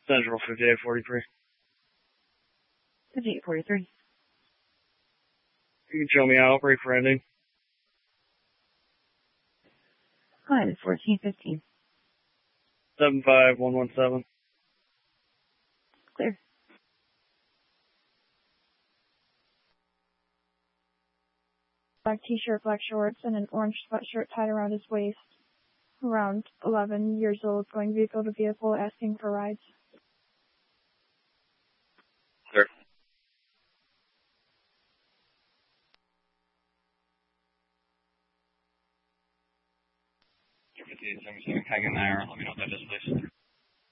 Central 5843. 5843. You can show me out, break for ending. Go ahead, 1415. 75117. Clear. Black t-shirt, black shorts, and an orange sweatshirt tied around his waist. Around 11 years old, going vehicle to vehicle, asking for rides. Clear. Hang in there. Let me know what that is, please.